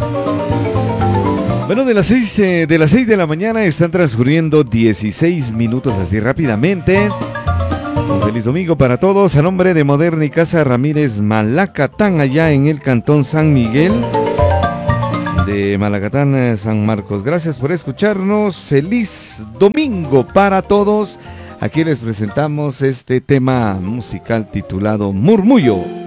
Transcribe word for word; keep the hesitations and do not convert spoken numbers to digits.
Bueno, de las seis eh, de las seis de la mañana están transcurriendo dieciséis minutos así rápidamente. Un feliz domingo para todos. A nombre de Moderna y Casa Ramírez Malacatán, allá en el Cantón San Miguel de Malacatán, eh, San Marcos. Gracias por escucharnos. Feliz domingo para todos. Aquí les presentamos este tema musical titulado Murmullo.